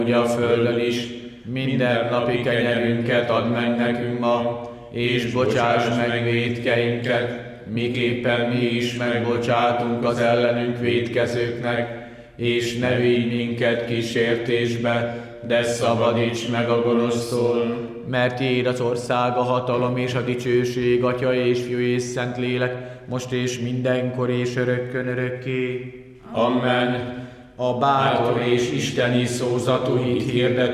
úgy a földön is, minden napi kenyerünket add meg nekünk ma, és bocsáss meg vétkeinket, miképpen mi is megbocsátunk az ellenünk vétkezőknek, és ne vigy minket kísértésbe, de szabadíts meg a gonosztól. Mert tiéd az ország, a hatalom és a dicsőség, Atya és Fiú és Szentlélek, most és mindenkor és örökkön örökké. Amen. A bátor és isteni szózatú hit hirdet